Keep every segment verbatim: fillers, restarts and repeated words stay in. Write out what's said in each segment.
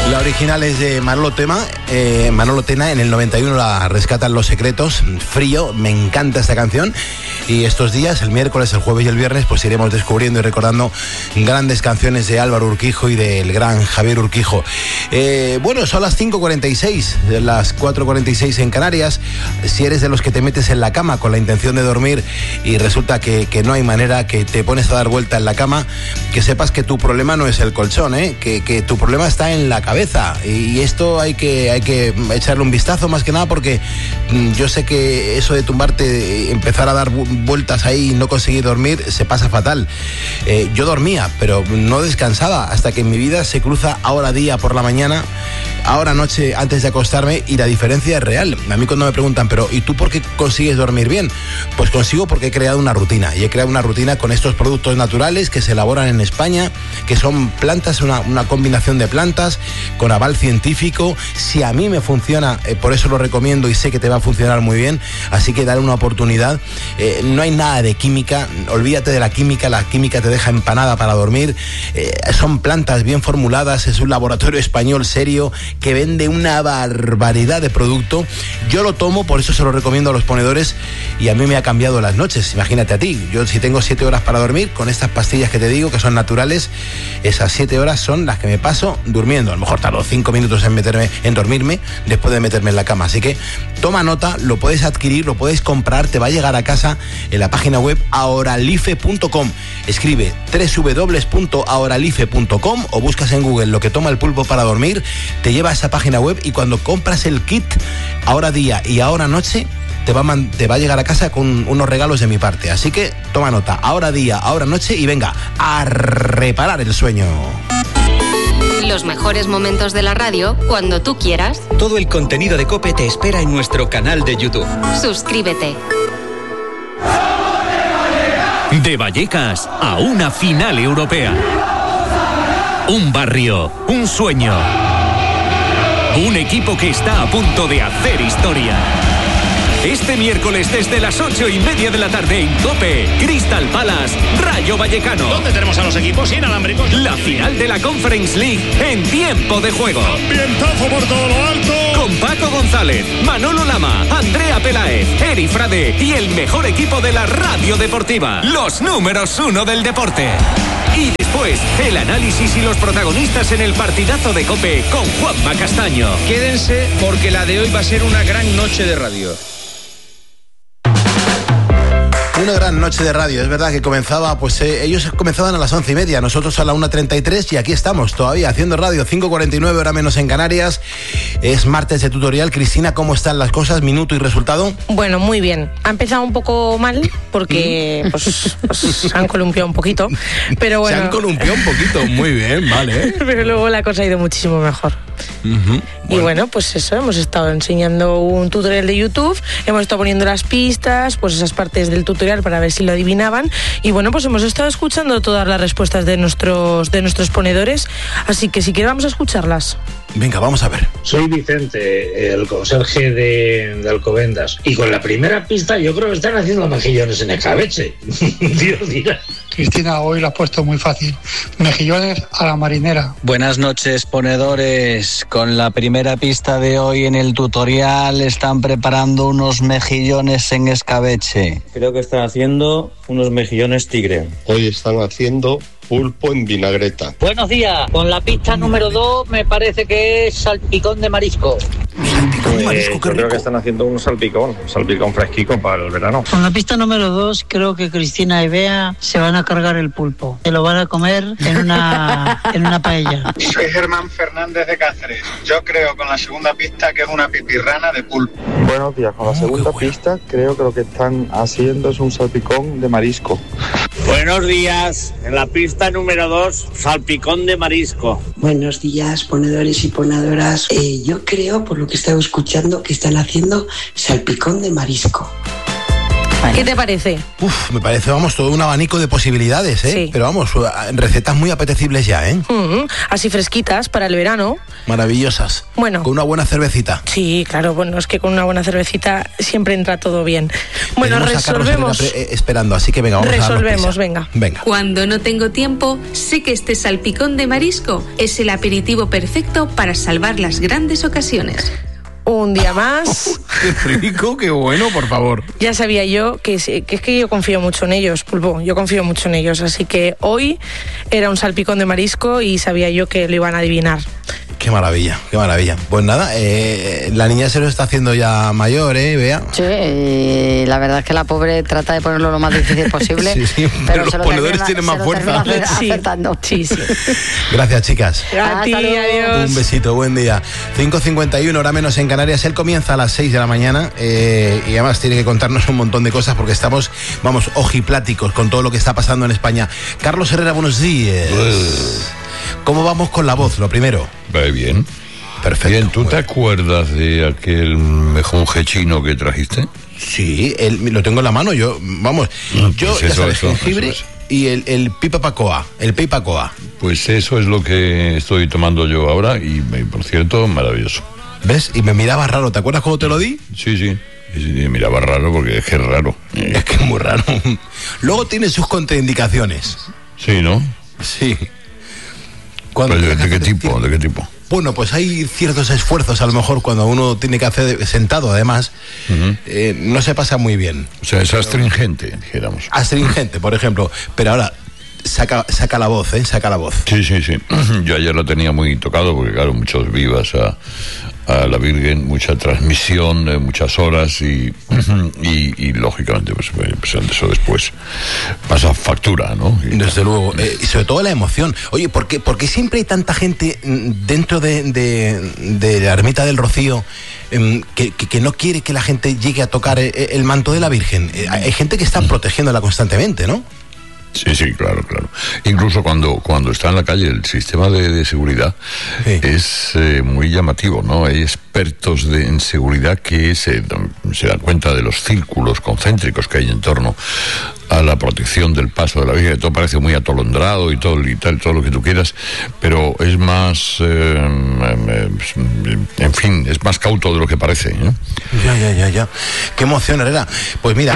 La original es de Manolo Tema, eh, Manolo Tena. En el noventa y uno la rescatan Los Secretos. Frío, me encanta esta canción. Y estos días, el miércoles, el jueves y el viernes, pues iremos descubriendo y recordando grandes canciones de Álvaro Urquijo y del gran Javier Urquijo. Eh, bueno, son las cinco cuarenta y seis, las cuatro cuarenta y seis en Canarias. Si eres de los que te metes en la cama con la intención de dormir y resulta que, que no hay manera, que te pones a dar vuelta en la cama, que sepas que tu problema no es el colchón, ¿eh? que, que tu problema está en la cabeza. Y esto hay que, hay que echarle un vistazo más que nada, porque yo sé que eso de tumbarte, empezar a dar vueltas ahí y no conseguir dormir, se pasa fatal. Eh, yo dormía, pero no descansaba hasta que en mi vida se cruza ahora día por la mañana, ahora noche antes de acostarme, y la diferencia es real. A mí cuando me preguntan, pero ¿y tú por qué consigues dormir bien? Pues consigo porque he creado una rutina, y he creado una rutina con estos productos naturales que se elaboran en España, que son plantas, una, una combinación de plantas con aval científico. Si a mí me funciona, eh, por eso lo recomiendo y sé que te va a funcionar muy bien, así que dale una oportunidad. Eh, no hay nada de química, olvídate de la química, la química te deja empanada para dormir. Eh, son plantas bien formuladas, es un laboratorio español serio que vende una barbaridad de producto. Yo lo tomo, por eso se lo recomiendo a los ponedores, y a mí me ha cambiado las noches. Imagínate a ti, yo si tengo siete horas para dormir, con estas pastillas que te digo que son naturales, esas siete horas son las que me paso durmiendo. A lo mejor tardo cinco minutos en meterme, en dormirme, después de meterme en la cama. Así que toma nota, lo puedes adquirir, lo puedes comprar, te va a llegar a casa en la página web ahoralife punto com. Escribe doble u doble u doble u punto ahoralife punto com o buscas en Google lo que toma el pulpo para dormir, te lleva a esa página web, y cuando compras el kit ahora día y ahora noche, te va, a man, te va a llegar a casa con unos regalos de mi parte. Así que toma nota, ahora día, ahora noche, y venga a reparar el sueño. Los mejores momentos de la radio cuando tú quieras. Todo el contenido de COPE te espera en nuestro canal de YouTube. Suscríbete. De Vallecas a una final europea. Un barrio, un sueño. Un equipo que está a punto de hacer historia. Este miércoles desde las ocho y media de la tarde en COPE, Crystal Palace, Rayo Vallecano. ¿Dónde tenemos a los equipos inalámbricos? La final de la Conference League en tiempo de juego. Ambientazo por todo lo alto. Con Paco González, Manolo Lama, Andrea Peláez, Eri Frade y el mejor equipo de la radio deportiva. Los números uno del deporte. Y después, el análisis y los protagonistas en el partidazo de COPE con Juanma Castaño. Quédense porque la de hoy va a ser una gran noche de radio. Una gran noche de radio, es verdad que comenzaba, pues eh, ellos comenzaban a las once y media, nosotros a la una treinta y tres, y aquí estamos todavía haciendo radio. Cinco cuarenta y nueve, hora menos en Canarias. Es martes de tutorial. Cristina, ¿cómo están las cosas? Minuto y resultado. Bueno, muy bien. Ha empezado un poco mal porque pues, pues, han columpiado un poquito, pero bueno. Se han columpiado un poquito, muy bien, vale. Pero luego la cosa ha ido muchísimo mejor. Uh-huh. Bueno. Y bueno, pues eso, hemos estado enseñando un tutorial de YouTube, hemos estado poniendo las pistas, pues esas partes del tutorial para ver si lo adivinaban, y bueno, pues hemos estado escuchando todas las respuestas de nuestros de nuestros ponedores, así que si quieres vamos a escucharlas. Venga, vamos a ver. Soy Vicente, el conserje de, de Alcobendas, y con la primera pista yo creo que están haciendo mejillones en escabeche. Dios dirá. Cristina, hoy lo has puesto muy fácil. Mejillones a la marinera. Buenas noches, ponedores. Con la primera pista de hoy en el tutorial están preparando unos mejillones en escabeche. Creo que están haciendo unos mejillones tigre. Hoy están haciendo pulpo en vinagreta. Buenos días. Con la pista número dos me parece que es salpicón de marisco. Salpicón de marisco, qué rico. Creo que están haciendo un salpicón, un salpicón fresquico para el verano. Con la pista número dos creo que Cristina y Bea se van a cargar el pulpo. Se lo van a comer en una, en una paella. Soy Germán Fernández de Cáceres. Yo creo con la segunda pista que es una pipirrana de pulpo. Buenos días. Con la segunda pista creo que lo que están haciendo es un salpicón de marisco. Buenos días. En la pista número dos, salpicón de marisco. Buenos días, ponedores y ponedoras. Eh, yo creo, por lo que estaba escuchando, que están haciendo salpicón de marisco. Bueno. ¿Qué te parece? Uf, me parece, vamos, todo un abanico de posibilidades, ¿eh? Sí. Pero vamos, recetas muy apetecibles ya, ¿eh? Mm-hmm. Así fresquitas para el verano. Maravillosas. Bueno. Con una buena cervecita. Sí, claro, bueno, es que con una buena cervecita siempre entra todo bien. Bueno, Tenemos resolvemos. A Carlos Herrera esperando, así que venga, vamos resolvemos, a venga. Venga. Cuando no tengo tiempo, sé que este salpicón de marisco es el aperitivo perfecto para salvar las grandes ocasiones. Un día más. Qué rico, qué bueno, por favor. Ya sabía yo que, que es que yo confío mucho en ellos, Pulpo. Yo confío mucho en ellos. Así que hoy era un salpicón de marisco y sabía yo que lo iban a adivinar. Qué maravilla, qué maravilla. Pues nada, eh, la niña se lo está haciendo ya mayor, ¿eh, Bea? Sí, y la verdad es que la pobre trata de ponerlo lo más difícil posible. Sí, sí, pero, pero los ponedores tienen más fuerza. Sí, sí, sí. Gracias, chicas. A ti, adiós. Un besito, buen día. cinco cincuenta y uno, hora menos en Canarias. Él comienza a las seis de la mañana eh, y además tiene que contarnos un montón de cosas porque estamos, vamos, ojipláticos con todo lo que está pasando en España. Carlos Herrera, buenos días. Pues... ¿Cómo vamos con la voz, lo primero? Va bien. Perfecto. Bien, ¿tú te acuerdas de aquel mejunje chino que trajiste? Sí, el, lo tengo en la mano, yo, vamos, no, yo, pues ya eso, sabes, eso, jengibre eso y el, el pipapacoa, el pipacoa. Pues eso es lo que estoy tomando yo ahora y, por cierto, maravilloso. ¿Ves? Y me miraba raro, ¿te acuerdas cuando te lo di? Sí, sí. Sí, sí, me miraba raro porque es que es raro. Es que es muy raro. Luego tiene sus contraindicaciones. Sí, ¿no? Sí. ¿De, ¿De qué tipo? ¿De qué tipo? Bueno, pues hay ciertos esfuerzos, a lo mejor cuando uno tiene que hacer sentado, además, uh-huh. eh, no se pasa muy bien. O sea, es astringente, dijéramos. Astringente, por ejemplo. Pero ahora, saca, saca la voz, ¿eh? Saca la voz. Sí, sí, sí. Yo ayer lo tenía muy tocado porque, claro, muchos vivas a, a la Virgen, mucha transmisión, de muchas horas y, y, y lógicamente, pues, pues eso después pasa factura, ¿no? Y, desde luego. Eh, y sobre todo la emoción. Oye, ¿por qué, por qué siempre hay tanta gente dentro de, de, de la ermita del Rocío eh, que, que, que no quiere que la gente llegue a tocar el, el manto de la Virgen? Eh, hay gente que está protegiéndola constantemente, ¿no? Sí, sí, claro, claro. Incluso cuando, cuando está en la calle el sistema de, de seguridad sí. es eh, muy llamativo, ¿no? Hay expertos de, en seguridad que se, se dan cuenta de los círculos concéntricos que hay en torno a la protección del paso de la Virgen. Todo parece muy atolondrado y todo, y tal, todo lo que tú quieras, pero es más, eh, en fin, es más cauto de lo que parece, ¿eh? Ya, ya, ya, ya. Qué emoción, Herrera. Pues mira...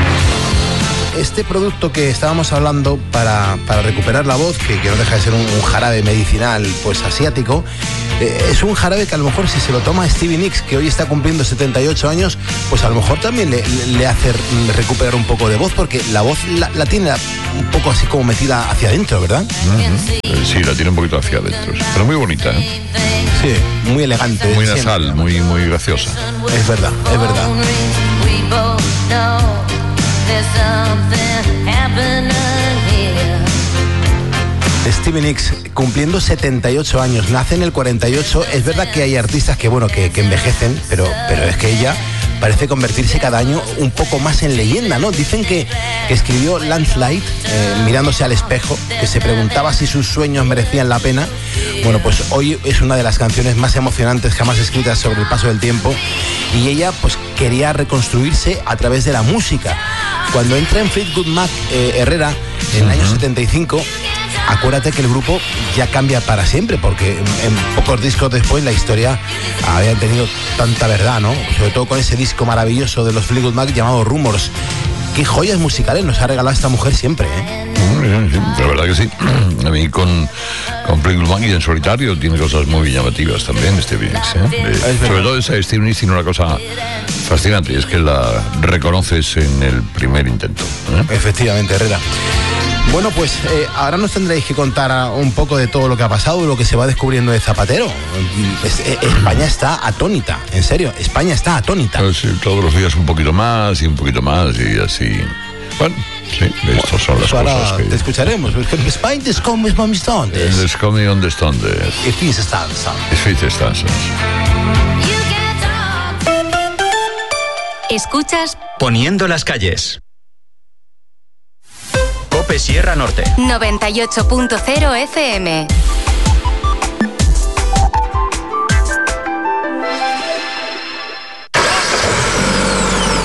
Este producto que estábamos hablando para, para recuperar la voz, que, que no deja de ser un, un jarabe medicinal pues asiático, eh, es un jarabe que a lo mejor si se lo toma Stevie Nicks, que hoy está cumpliendo setenta y ocho años, pues a lo mejor también le, le hace recuperar un poco de voz, porque la voz la, la tiene un poco así como metida hacia adentro, ¿verdad? Uh-huh. Sí, la tiene un poquito hacia adentro, pero muy bonita, ¿eh? Sí, muy elegante. Muy nasal, muy, muy graciosa. Es verdad, es verdad. Stevie Nicks cumpliendo setenta y ocho años, nace en el cuarenta y ocho. Es verdad que hay artistas que bueno que, que envejecen, pero, pero es que ella parece convertirse cada año un poco más en leyenda, ¿no? Dicen que, que escribió Landslide eh, mirándose al espejo, que se preguntaba si sus sueños merecían la pena. Bueno, pues hoy es una de las canciones más emocionantes jamás escritas sobre el paso del tiempo, y ella pues quería reconstruirse a través de la música. Cuando entra en Fleetwood Mac, eh, Herrera, en el año setenta y cinco, acuérdate que el grupo ya cambia para siempre, porque en, en pocos discos después la historia había tenido tanta verdad, ¿no? Sobre todo con ese disco maravilloso de los Fleetwood Mac llamado Rumors. Qué joyas musicales nos ha regalado esta mujer siempre, ¿eh? Sí, la verdad que sí. A mí con, con Fleetwood Mac y en solitario tiene cosas muy llamativas también, Stevie Nicks, ¿eh? Eh, sobre todo esa Stevie Nicks tiene una cosa fascinante, y es que la reconoces en el primer intento, ¿eh? Efectivamente, Herrera. Bueno, pues eh, ahora nos tendréis que contar un poco de todo lo que ha pasado, lo que se va descubriendo de Zapatero. Es, eh, España está atónita, en serio, España está atónita. Pues sí, todos los días un poquito más y un poquito más y así. Bueno, sí, estas son las ahora cosas que... te escucharemos. España es como es momentos. Es como momentos. Y fiz stanza. Es fiz stanza. Escuchas Poniendo las calles. Cope Sierra Norte. noventa y ocho punto cero F M.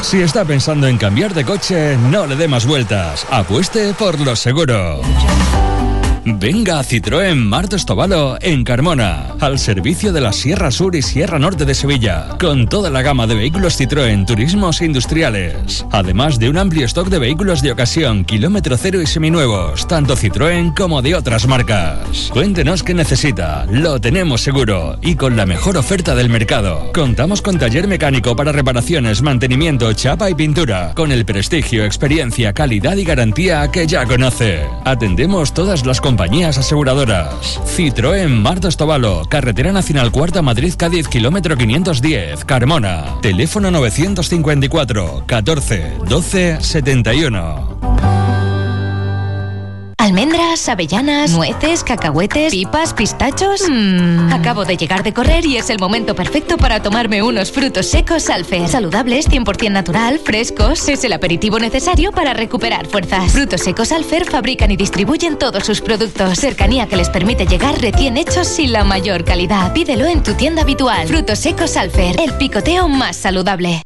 Si está pensando en cambiar de coche, no le dé más vueltas. Apueste por los seguros. Venga a Citroën Martos Tobalo en Carmona, al servicio de la Sierra Sur y Sierra Norte de Sevilla, con toda la gama de vehículos Citroën turismos e industriales, además de un amplio stock de vehículos de ocasión, kilómetro cero y seminuevos, tanto Citroën como de otras marcas. Cuéntenos qué necesita, lo tenemos seguro y con la mejor oferta del mercado. Contamos con taller mecánico para reparaciones, mantenimiento, chapa y pintura, con el prestigio, experiencia, calidad y garantía que ya conoce. Atendemos todas las compañías Compañías aseguradoras. Citroën Martos Tobalo, Carretera Nacional Cuarta Madrid-Cádiz, kilómetro quinientos diez, Carmona. Teléfono novecientos cincuenta y cuatro, catorce, doce, setenta y uno. Almendras, avellanas, nueces, cacahuetes, pipas, pistachos. Mm. Acabo de llegar de correr y es el momento perfecto para tomarme unos frutos secos Alfer. Saludables, cien por ciento natural, frescos. Es el aperitivo necesario para recuperar fuerzas. Frutos secos Alfer fabrican y distribuyen todos sus productos. Cercanía que les permite llegar recién hechos y la mayor calidad. Pídelo en tu tienda habitual. Frutos secos Alfer, el picoteo más saludable.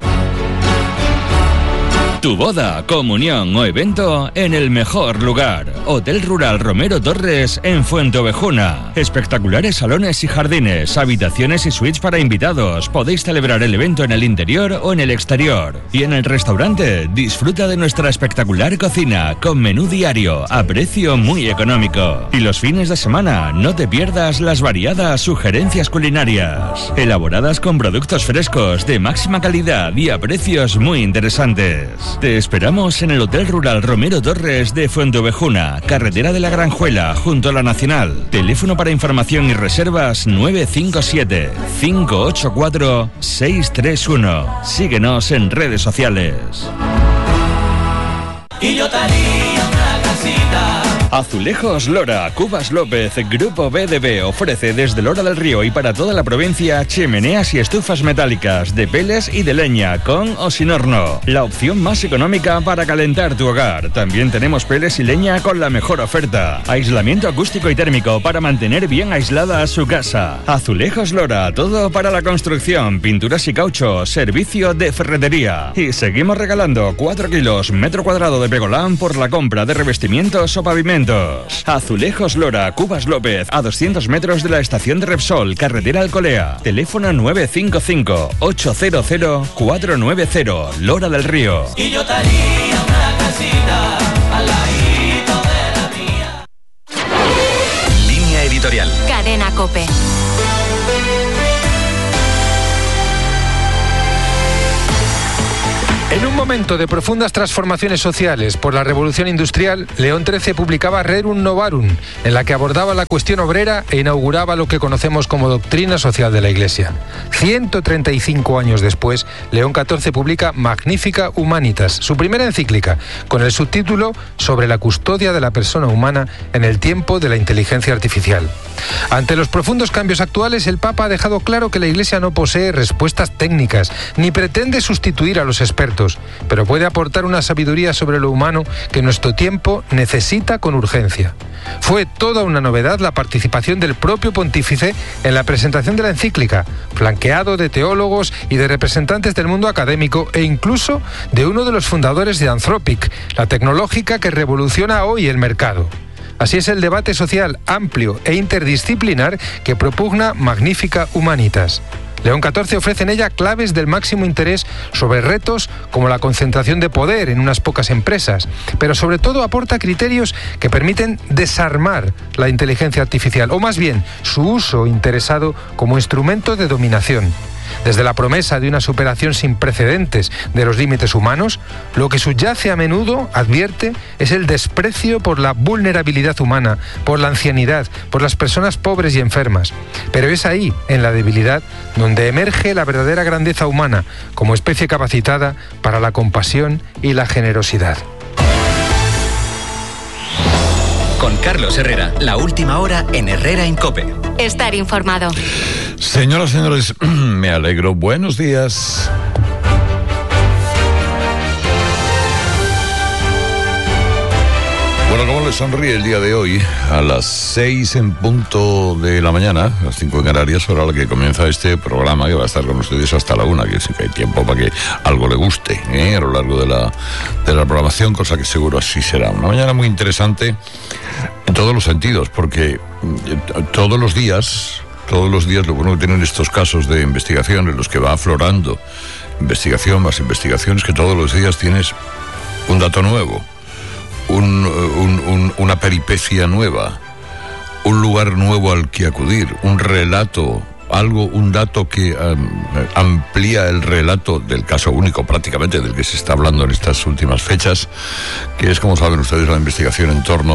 Tu boda, comunión o evento en el mejor lugar. Hotel Rural Romero Torres en Fuenteovejuna. Espectaculares salones y jardines, habitaciones y suites para invitados. Podéis celebrar el evento en el interior o en el exterior. Y en el restaurante, disfruta de nuestra espectacular cocina con menú diario a precio muy económico. Y los fines de semana, no te pierdas las variadas sugerencias culinarias, elaboradas con productos frescos de máxima calidad y a precios muy interesantes. Te esperamos en el Hotel Rural Romero Torres de Fuenteovejuna, carretera de la Granjuela, junto a la Nacional. Teléfono para información y reservas nueve cinco siete, cinco ocho cuatro, seis tres uno. Síguenos en redes sociales. Y yo te haría una casita. Azulejos Lora, Cubas López, Grupo B D B ofrece desde Lora del Río y para toda la provincia chimeneas y estufas metálicas de peles y de leña, con o sin horno. La opción más económica para calentar tu hogar. También tenemos peles y leña con la mejor oferta. Aislamiento acústico y térmico para mantener bien aislada su casa. Azulejos Lora, todo para la construcción, pinturas y caucho, servicio de ferretería. Y seguimos regalando cuatro kilos metro cuadrado de pegolán por la compra de revestimientos o pavimentos. Azulejos Lora, Cubas López, a doscientos metros de la estación de Repsol, carretera Alcolea. Teléfono nueve cinco cinco, ocho cero cero, cuatro nueve cero, Lora del Río. Y yo te haría una casita al ladito de la mía. Línea editorial. Cadena COPE. En un momento de profundas transformaciones sociales por la revolución industrial, León trece publicaba Rerum Novarum, en la que abordaba la cuestión obrera e inauguraba lo que conocemos como doctrina social de la Iglesia. ciento treinta y cinco años después, León catorce publica Magnifica Humanitas, su primera encíclica, con el subtítulo Sobre la custodia de la persona humana en el tiempo de la inteligencia artificial. Ante los profundos cambios actuales, el Papa ha dejado claro que la Iglesia no posee respuestas técnicas, ni pretende sustituir a los expertos, pero puede aportar una sabiduría sobre lo humano que nuestro tiempo necesita con urgencia. Fue toda una novedad la participación del propio pontífice en la presentación de la encíclica, flanqueado de teólogos y de representantes del mundo académico e incluso de uno de los fundadores de Anthropic, la tecnológica que revoluciona hoy el mercado. Así es el debate social amplio e interdisciplinar que propugna Magnifica Humanitas. León catorce ofrece en ella claves del máximo interés sobre retos como la concentración de poder en unas pocas empresas, pero sobre todo aporta criterios que permiten desarmar la inteligencia artificial, o más bien su uso interesado como instrumento de dominación. Desde la promesa de una superación sin precedentes de los límites humanos, lo que subyace a menudo, advierte, es el desprecio por la vulnerabilidad humana, por la ancianidad, por las personas pobres y enfermas. Pero es ahí, en la debilidad, donde emerge la verdadera grandeza humana, como especie capacitada para la compasión y la generosidad. Con Carlos Herrera, la última hora en Herrera en COPE. Estar informado. Señoras y señores, me alegro. Buenos días. Bueno, ¿cómo le sonríe el día de hoy? A las seis en punto de la mañana, a las cinco en Canarias, hora a la que comienza este programa, que va a estar con ustedes hasta la una, que sí que hay tiempo para que algo le guste, ¿eh? A lo largo de la, de la programación, cosa que seguro así será. Una mañana muy interesante en todos los sentidos, porque todos los días, todos los días, lo bueno que tienen estos casos de investigación en los que va aflorando investigación más investigación, es que todos los días tienes un dato nuevo. Un, un, un, una peripecia nueva, un lugar nuevo al que acudir, un relato, algo, un dato que um, amplía el relato del caso único prácticamente del que se está hablando en estas últimas fechas, que es, como saben ustedes, la investigación en torno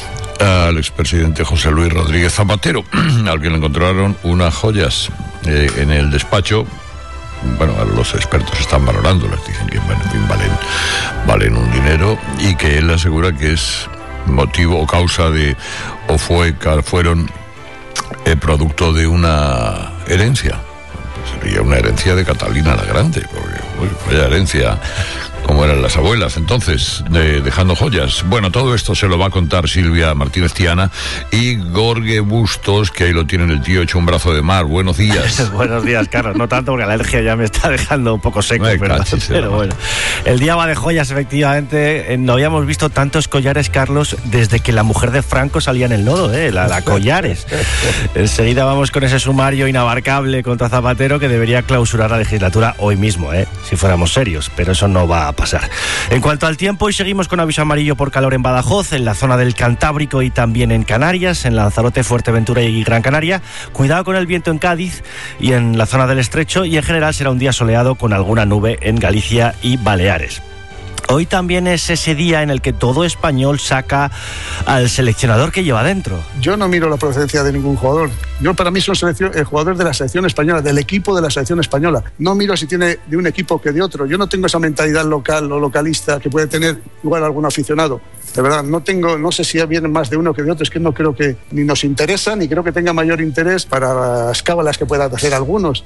al expresidente José Luis Rodríguez Zapatero, al que le encontraron unas joyas eh, en el despacho. Bueno, los expertos están valorándolas, dicen que bueno, en fin, valen, valen un dinero, y que él asegura que es motivo o causa de, o fue, fueron eh, producto de una herencia. Sería una herencia de Catalina la Grande, porque uy, vaya herencia, como eran las abuelas entonces, de, dejando joyas. Bueno, todo esto se lo va a contar Silvia Martínez Tiana y Gorge Bustos, que ahí lo tienen el tío hecho un brazo de mar. Buenos días. Buenos días, Carlos. No tanto porque la alergia ya me está dejando un poco seco, pero, pero bueno. El día va de joyas, efectivamente. No habíamos visto tantos collares, Carlos, desde que la mujer de Franco salía en el nodo, ¿eh? La, la Collares. Enseguida vamos con ese sumario inabarcable contra Zapatero que debería clausurar la legislatura hoy mismo, ¿eh? Si fuéramos serios, pero eso no va a pasar. En cuanto al tiempo, hoy seguimos con aviso amarillo por calor en Badajoz, en la zona del Cantábrico y también en Canarias, en Lanzarote, Fuerteventura y Gran Canaria. Cuidado con el viento en Cádiz y en la zona del Estrecho, y en general será un día soleado con alguna nube en Galicia y Baleares. Hoy también es ese día en el que todo español saca al seleccionador que lleva dentro. Yo no miro la procedencia de ningún jugador. Yo, para mí, soy el jugador de la selección española, del equipo de la selección española. No miro si tiene de un equipo que de otro. Yo no tengo esa mentalidad local o localista que puede tener igual algún aficionado. De verdad, no tengo, no sé si vienen más de uno que de otro. Es que no creo que ni nos interesa, ni creo que tenga mayor interés para las cábalas que puedan hacer algunos.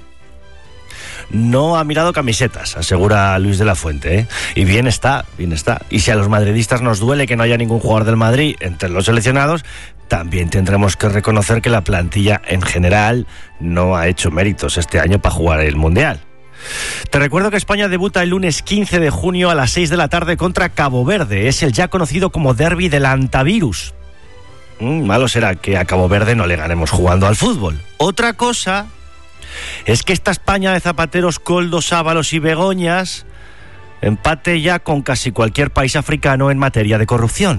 No ha mirado camisetas, asegura Luis de la Fuente, ¿eh? Y bien está, bien está. Y si a los madridistas nos duele que no haya ningún jugador del Madrid entre los seleccionados, también tendremos que reconocer que la plantilla en general no ha hecho méritos este año para jugar el Mundial. Te recuerdo que España debuta el lunes quince de junio a las seis de la tarde contra Cabo Verde. Es el ya conocido como derbi del antivirus. Mm, malo será que a Cabo Verde no le ganemos jugando al fútbol. Otra cosa es que esta España de Zapateros, Koldos, Ábalos y Begoñas empate ya con casi cualquier país africano en materia de corrupción.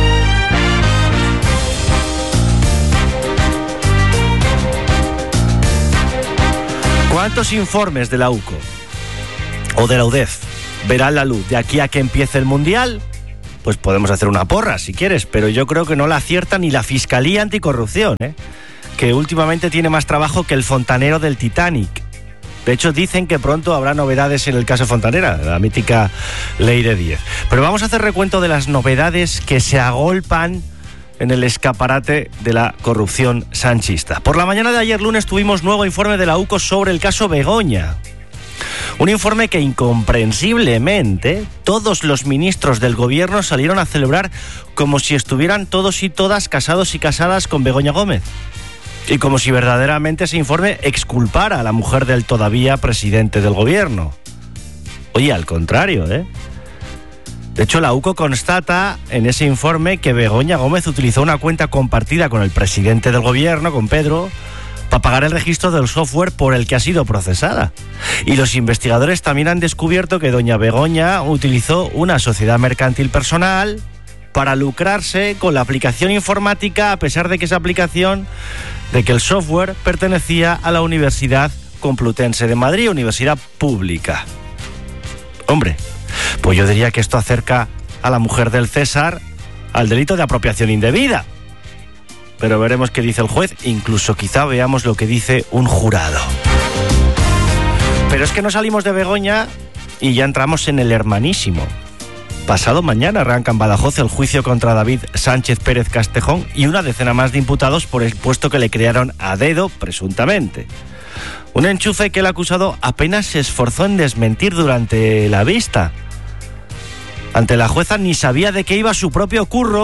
¿Cuántos informes de la U C O o de la U D E F verán la luz de aquí a que empiece el Mundial? Pues podemos hacer una porra si quieres, pero yo creo que no la acierta ni la Fiscalía Anticorrupción, ¿eh? Que últimamente tiene más trabajo que el fontanero del Titanic. De hecho, dicen que pronto habrá novedades en el caso Fontanera, la mítica ley de diez. Pero vamos a hacer recuento de las novedades que se agolpan en el escaparate de la corrupción sanchista. Por la mañana de ayer lunes tuvimos nuevo informe de la U C O sobre el caso Begoña. Un informe que incomprensiblemente todos los ministros del gobierno salieron a celebrar como si estuvieran todos y todas casados y casadas con Begoña Gómez. Y como si verdaderamente ese informe exculpara a la mujer del todavía presidente del gobierno. Oye, al contrario, ¿eh? De hecho, la U C O constata en ese informe que Begoña Gómez utilizó una cuenta compartida con el presidente del gobierno, con Pedro, para pagar el registro del software por el que ha sido procesada. Y los investigadores también han descubierto que doña Begoña utilizó una sociedad mercantil personal para lucrarse con la aplicación informática, a pesar de que esa aplicación, de que el software pertenecía a la Universidad Complutense de Madrid, universidad pública. Hombre, pues yo diría que esto acerca a la mujer del César al delito de apropiación indebida. Pero veremos qué dice el juez, incluso quizá veamos lo que dice un jurado. Pero es que no salimos de Begoña y ya entramos en el hermanísimo. Pasado mañana arranca en Badajoz el juicio contra David Sánchez Pérez Castejón y una decena más de imputados por el puesto que le crearon a dedo, presuntamente. Un enchufe que el acusado apenas se esforzó en desmentir durante la vista. Ante la jueza ni sabía de qué iba su propio curro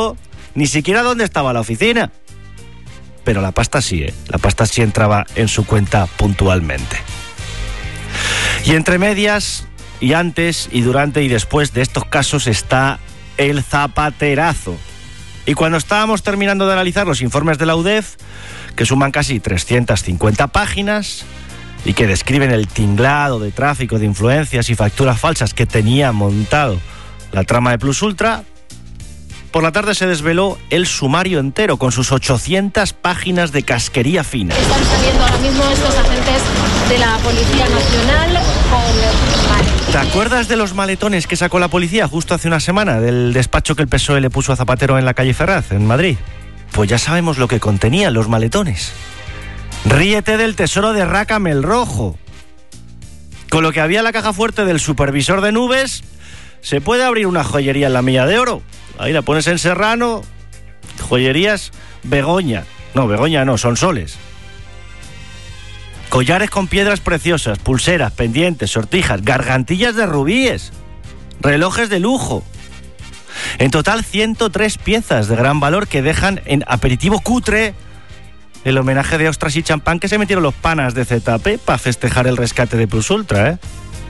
ni siquiera dónde estaba la oficina. Pero la pasta sí, ¿eh? La pasta sí entraba en su cuenta puntualmente. Y entre medias, y antes, y durante, y después de estos casos está el zapaterazo. Y cuando estábamos terminando de analizar los informes de la U D E F, que suman casi trescientas cincuenta páginas y que describen el tinglado de tráfico de influencias y facturas falsas que tenía montado la trama de Plus Ultra, por la tarde se desveló el sumario entero con sus ochocientas páginas de casquería fina. Están saliendo ahora mismo estos agentes de la Policía Nacional con... ¿Te acuerdas de los maletones que sacó la policía justo hace una semana del despacho que el P S O E le puso a Zapatero en la calle Ferraz, en Madrid? Pues ya sabemos lo que contenían los maletones. Ríete del tesoro de Rácame el Rojo. Con lo que había en la caja fuerte del supervisor de nubes, se puede abrir una joyería en la Milla de Oro. Ahí la pones en Serrano, joyerías Begoña. No, Begoña no, Sonsoles. Collares con piedras preciosas, pulseras, pendientes, sortijas, gargantillas de rubíes, relojes de lujo. En total, ciento tres piezas de gran valor que dejan en aperitivo cutre el homenaje de ostras y champán que se metieron los panas de Z P para festejar el rescate de Plus Ultra, ¿eh?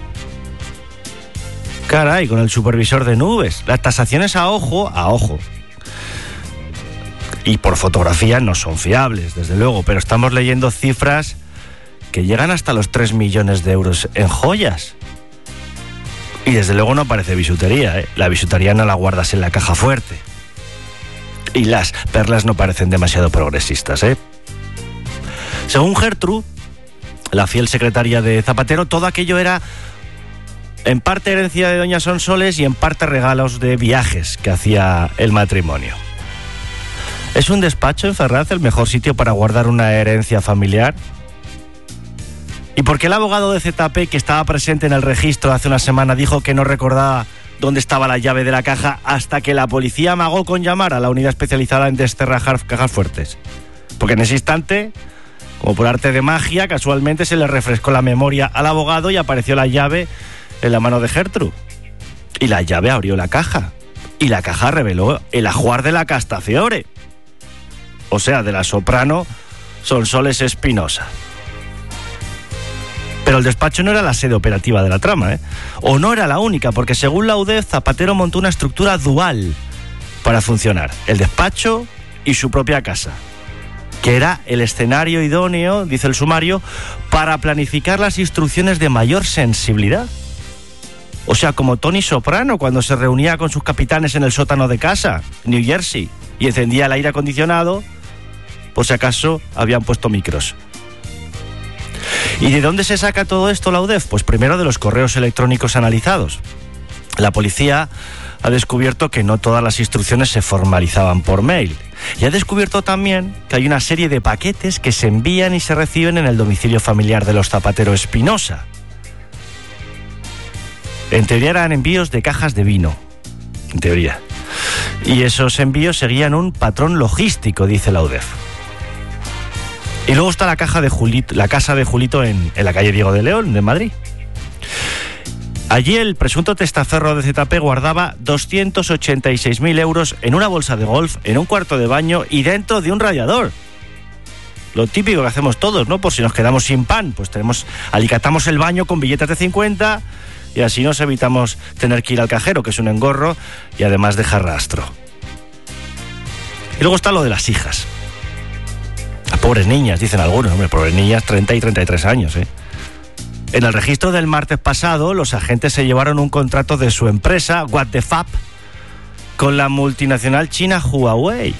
Caray, con el supervisor de nubes. Las tasaciones a ojo, a ojo. Y por fotografía no son fiables, desde luego, pero estamos leyendo cifras que llegan hasta los tres millones de euros en joyas. Y desde luego no parece bisutería, ¿eh? La bisutería no la guardas en la caja fuerte. Y las perlas no parecen demasiado progresistas, ¿eh? Según Gertrude, la fiel secretaria de Zapatero, todo aquello era en parte herencia de doña Sonsoles y en parte regalos de viajes que hacía el matrimonio. ¿Es un despacho en Ferraz el mejor sitio para guardar una herencia familiar? ¿Y por qué el abogado de Z P que estaba presente en el registro hace una semana dijo que no recordaba dónde estaba la llave de la caja hasta que la policía amagó con llamar a la unidad especializada en desterrajar cajas fuertes? Porque en ese instante, como por arte de magia, casualmente se le refrescó la memoria al abogado y apareció la llave en la mano de Gertrude. Y la llave abrió la caja. Y la caja reveló el ajuar de la Castafiore. O sea, de la soprano Sonsoles Espinosa. Pero el despacho no era la sede operativa de la trama, ¿eh? O no era la única, porque según la U D E F, Zapatero montó una estructura dual para funcionar. El despacho y su propia casa, que era el escenario idóneo, dice el sumario, para planificar las instrucciones de mayor sensibilidad. O sea, como Tony Soprano cuando se reunía con sus capitanes en el sótano de casa, New Jersey, y encendía el aire acondicionado por si acaso habían puesto micros. ¿Y de dónde se saca todo esto la U D E F? Pues primero de los correos electrónicos analizados. La policía ha descubierto que no todas las instrucciones se formalizaban por mail. Y ha descubierto también que hay una serie de paquetes que se envían y se reciben en el domicilio familiar de los Zapatero Espinosa. En teoría eran envíos de cajas de vino. En teoría. Y esos envíos seguían un patrón logístico, dice la U D E F. Y luego está la, caja de Julito, la casa de Julito en, en la calle Diego de León, de Madrid. Allí el presunto testaferro de Z P guardaba doscientos ochenta y seis mil euros en una bolsa de golf, en un cuarto de baño y dentro de un radiador. Lo típico que hacemos todos, ¿no? Por si nos quedamos sin pan, pues tenemos, alicatamos el baño con billetes de cincuenta y así nos evitamos tener que ir al cajero, que es un engorro y además deja rastro. Y luego está lo de las hijas. Las pobres niñas, dicen algunos, hombre, pobres niñas, treinta y treinta y tres años, ¿eh? En el registro del martes pasado, los agentes se llevaron un contrato de su empresa, What the Fab, con la multinacional china Huawei.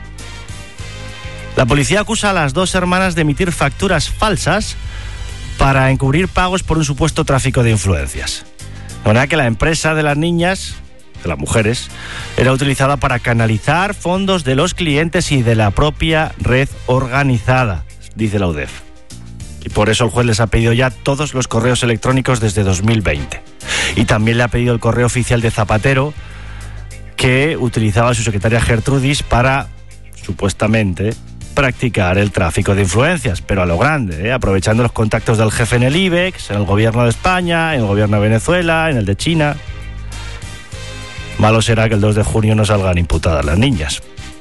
La policía acusa a las dos hermanas de emitir facturas falsas para encubrir pagos por un supuesto tráfico de influencias. De manera que la empresa de las niñas, de las mujeres, era utilizada para canalizar fondos de los clientes y de la propia red organizada, dice la U D E F. Y por eso el juez les ha pedido ya todos los correos electrónicos desde dos mil veinte. Y también le ha pedido el correo oficial de Zapatero, que utilizaba su secretaria Gertrudis para, supuestamente, practicar el tráfico de influencias, pero a lo grande, ¿eh? Aprovechando los contactos del jefe en el IBEX, en el gobierno de España, en el gobierno de Venezuela, en el de China. Malo será que el dos de junio no salgan imputadas las niñas.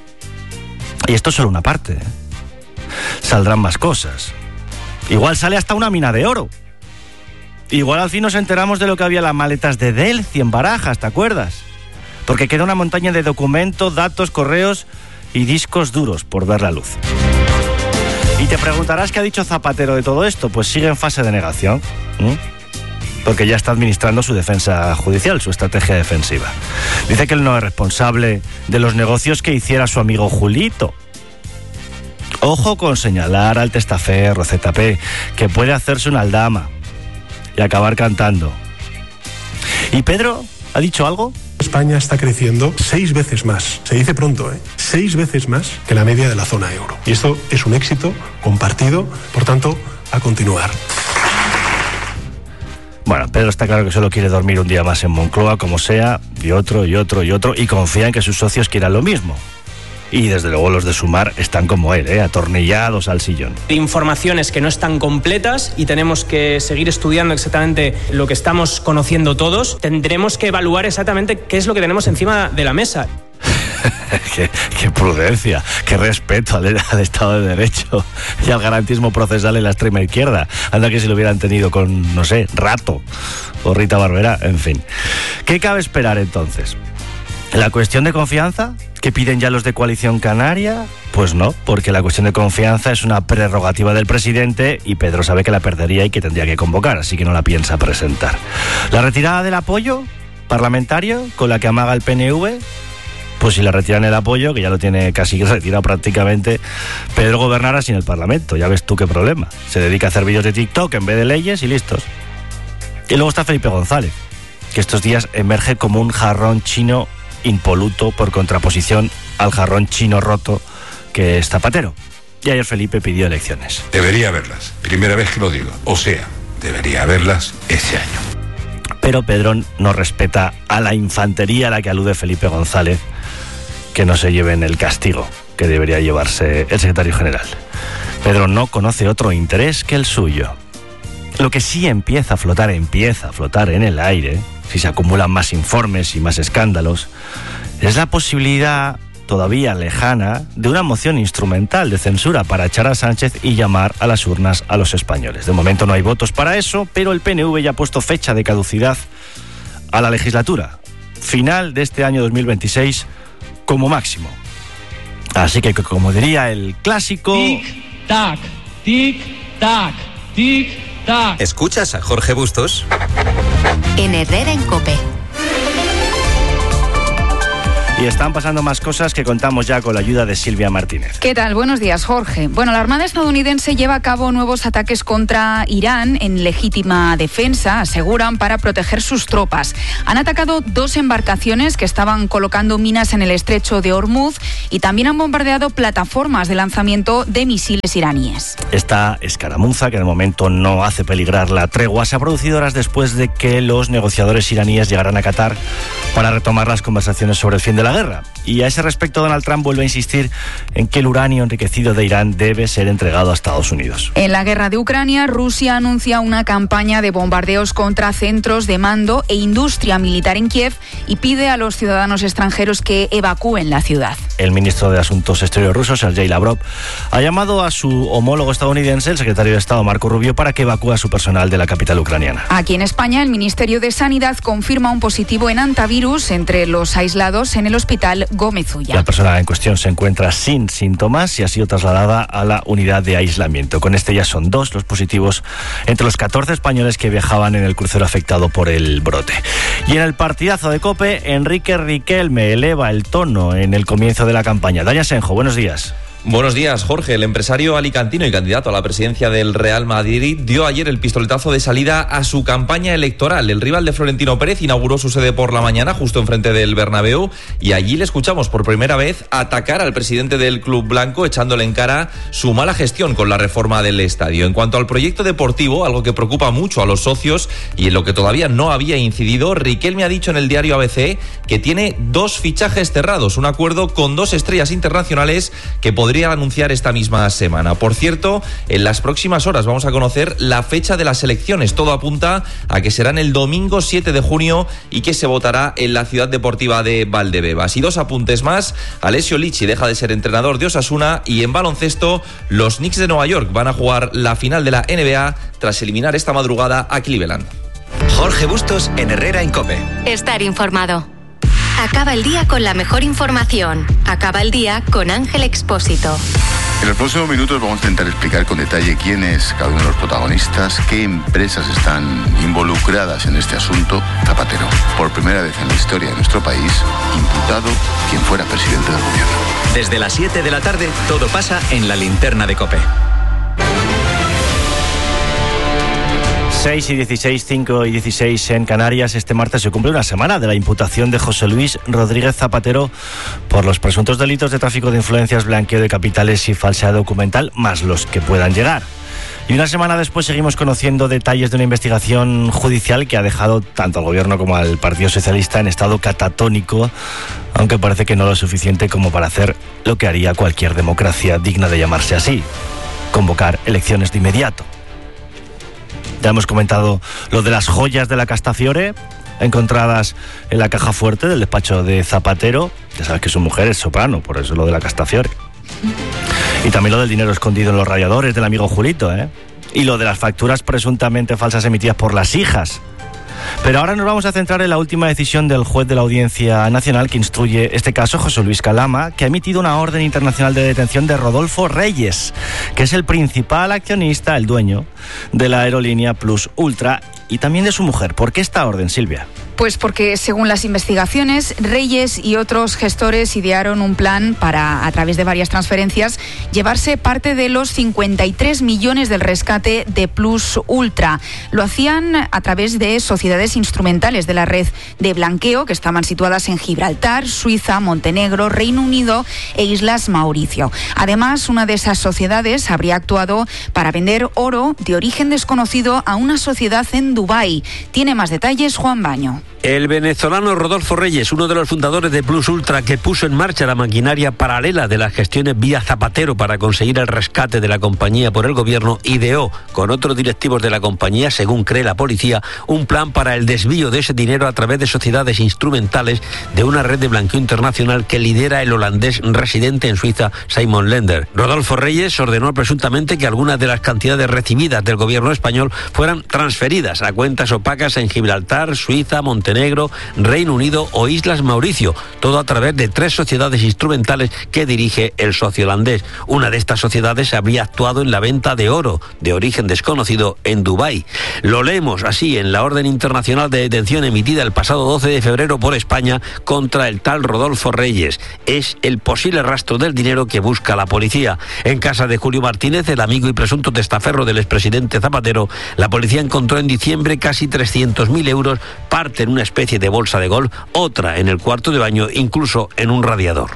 Y esto es solo una parte, ¿eh? Saldrán más cosas. Igual sale hasta una mina de oro. Igual al fin nos enteramos de lo que había en las maletas de Delci en Barajas, ¿te acuerdas? Porque queda una montaña de documentos, datos, correos y discos duros por ver la luz. Y te preguntarás qué ha dicho Zapatero de todo esto. Pues sigue en fase de negación, ¿eh? Porque ya está administrando su defensa judicial, su estrategia defensiva. Dice que él no es responsable de los negocios que hiciera su amigo Julito. Ojo con señalar al testaferro Z P, que puede hacerse una aldama y acabar cantando. ¿Y Pedro ha dicho algo? España está creciendo seis veces más, se dice pronto, ¿eh? seis veces más que la media de la zona euro. Y esto es un éxito compartido, por tanto, a continuar. Bueno, Pedro está claro que solo quiere dormir un día más en Moncloa, como sea, y otro, y otro, y otro, y confía en que sus socios quieran lo mismo. Y desde luego los de Sumar están como él, ¿eh? Atornillados al sillón. Informaciones que no están completas y tenemos que seguir estudiando exactamente lo que estamos conociendo todos. Tendremos que evaluar exactamente qué es lo que tenemos encima de la mesa. qué, qué prudencia, qué respeto al, al Estado de Derecho y al garantismo procesal en la extrema izquierda. Anda que si lo hubieran tenido con, no sé, Rato o Rita Barberá, en fin. ¿Qué cabe esperar entonces? ¿La cuestión de confianza que piden ya los de Coalición Canaria? Pues no, porque la cuestión de confianza es una prerrogativa del presidente y Pedro sabe que la perdería y que tendría que convocar, así que no la piensa presentar. ¿La retirada del apoyo parlamentario con la que amaga el P N V? Pues si le retiran el apoyo, que ya lo tiene casi retirado prácticamente, Pedro gobernará sin el Parlamento. Ya ves tú qué problema. Se dedica a hacer vídeos de TikTok en vez de leyes y listos. Y luego está Felipe González, que estos días emerge como un jarrón chino impoluto por contraposición al jarrón chino roto que es Zapatero. Y ayer Felipe pidió elecciones. Debería haberlas. Primera vez que lo digo. O sea, debería haberlas ese año. Pero Pedro no respeta a la infantería a la que alude Felipe González, que no se lleven el castigo que debería llevarse el secretario general. Pedro no conoce otro interés que el suyo. Lo que sí empieza a flotar, empieza a flotar en el aire, si se acumulan más informes y más escándalos, es la posibilidad todavía lejana de una moción instrumental de censura para echar a Sánchez y llamar a las urnas a los españoles. De momento no hay votos para eso, pero el P N V ya ha puesto fecha de caducidad a la legislatura. Final de este año dos mil veintiséis como máximo. Así que, como diría el clásico... Tic-tac, tic-tac, tic-tac. ¿Escuchas a Jorge Bustos? En Herrera en COPE. Y están pasando más cosas que contamos ya con la ayuda de Silvia Martínez. ¿Qué tal? Buenos días, Jorge. Bueno, la Armada estadounidense lleva a cabo nuevos ataques contra Irán en legítima defensa, aseguran, para proteger sus tropas. Han atacado dos embarcaciones que estaban colocando minas en el estrecho de Hormuz y también han bombardeado plataformas de lanzamiento de misiles iraníes. Esta escaramuza, que de momento no hace peligrar la tregua, se ha producido horas después de que los negociadores iraníes llegaran a Qatar para retomar las conversaciones sobre el fin de la guerra. Y a ese respecto, Donald Trump vuelve a insistir en que el uranio enriquecido de Irán debe ser entregado a Estados Unidos. En la guerra de Ucrania, Rusia anuncia una campaña de bombardeos contra centros de mando e industria militar en Kiev y pide a los ciudadanos extranjeros que evacúen la ciudad. El ministro de Asuntos Exteriores ruso, Sergei Lavrov, ha llamado a su homólogo estadounidense, el secretario de Estado Marco Rubio, para que evacúe a su personal de la capital ucraniana. Aquí en España, el Ministerio de Sanidad confirma un positivo en antivirus entre los aislados en el hospital Gómez Ulla. La persona en cuestión se encuentra sin síntomas y ha sido trasladada a la unidad de aislamiento. Con este ya son dos los positivos entre los catorce españoles que viajaban en el crucero afectado por el brote. Y en el partidazo de COPE, Enrique Riquelme eleva el tono en el comienzo de la campaña. Dani Asenjo, buenos días. Buenos días, Jorge. El empresario alicantino y candidato a la presidencia del Real Madrid dio ayer el pistoletazo de salida a su campaña electoral. El rival de Florentino Pérez inauguró su sede por la mañana justo enfrente del Bernabéu y allí le escuchamos por primera vez atacar al presidente del club blanco, echándole en cara su mala gestión con la reforma del estadio. En cuanto al proyecto deportivo, algo que preocupa mucho a los socios y en lo que todavía no había incidido, Riquelme ha dicho en el diario A B C que tiene dos fichajes cerrados, un acuerdo con dos estrellas internacionales que podrían podría anunciar esta misma semana. Por cierto, en las próximas horas vamos a conocer la fecha de las elecciones. Todo apunta a que serán el domingo siete de junio y que se votará en la ciudad deportiva de Valdebebas. Y dos apuntes más: Alessio Lichi deja de ser entrenador de Osasuna, y en baloncesto los Knicks de Nueva York van a jugar la final de la N B A tras eliminar esta madrugada a Cleveland. Jorge Bustos en Herrera en COPE. Estar informado. Acaba el día con la mejor información. Acaba el día con Ángel Expósito. En los próximos minutos vamos a intentar explicar con detalle quién es cada uno de los protagonistas, qué empresas están involucradas en este asunto. Zapatero, por primera vez en la historia de nuestro país, imputado quien fuera presidente del gobierno. Desde las siete de la tarde, todo pasa en la linterna de COPE. seis y dieciséis, cinco y dieciséis en Canarias. Este martes se cumple una semana de la imputación de José Luis Rodríguez Zapatero por los presuntos delitos de tráfico de influencias, blanqueo de capitales y falsedad documental, más los que puedan llegar. Y una semana después seguimos conociendo detalles de una investigación judicial que ha dejado tanto al gobierno como al Partido Socialista en estado catatónico, aunque parece que no lo suficiente como para hacer lo que haría cualquier democracia digna de llamarse así: convocar elecciones de inmediato. Ya hemos comentado lo de las joyas de la Castafiore, encontradas en la caja fuerte del despacho de Zapatero. Ya sabes que su mujer es soprano, por eso lo de la Castafiore. Y también lo del dinero escondido en los radiadores del amigo Julito, ¿eh? Y lo de las facturas presuntamente falsas emitidas por las hijas. Pero ahora nos vamos a centrar en la última decisión del juez de la Audiencia Nacional que instruye este caso, José Luis Calama, que ha emitido una orden internacional de detención de Rodolfo Reyes, que es el principal accionista, el dueño de la aerolínea Plus Ultra, y también de su mujer. ¿Por qué esta orden, Silvia? Pues porque, según las investigaciones, Reyes y otros gestores idearon un plan para, a través de varias transferencias, llevarse parte de los cincuenta y tres millones del rescate de Plus Ultra. Lo hacían a través de sociedades instrumentales de la red de blanqueo que estaban situadas en Gibraltar, Suiza, Montenegro, Reino Unido e Islas Mauricio. Además, una de esas sociedades habría actuado para vender oro de origen desconocido a una sociedad en Dubái. Tiene más detalles Juan Baño. El venezolano Rodolfo Reyes, uno de los fundadores de Plus Ultra, que puso en marcha la maquinaria paralela de las gestiones vía Zapatero para conseguir el rescate de la compañía por el gobierno, ideó con otros directivos de la compañía, según cree la policía, un plan para el desvío de ese dinero a través de sociedades instrumentales de una red de blanqueo internacional que lidera el holandés residente en Suiza, Simon Lender. Rodolfo Reyes ordenó presuntamente que algunas de las cantidades recibidas del gobierno español fueran transferidas a cuentas opacas en Gibraltar, Suiza, Montenegro, Montenegro, Reino Unido o Islas Mauricio, todo a través de tres sociedades instrumentales que dirige el socio holandés. Una de estas sociedades habría actuado en la venta de oro de origen desconocido en Dubái. Lo leemos así en la orden internacional de detención emitida el pasado doce de febrero por España contra el tal Rodolfo Reyes. Es el posible rastro del dinero que busca la policía. En casa de Julio Martínez, el amigo y presunto testaferro del expresidente Zapatero, la policía encontró en diciembre casi trescientos mil euros, parte en una especie de bolsa de golf, otra en el cuarto de baño, incluso en un radiador.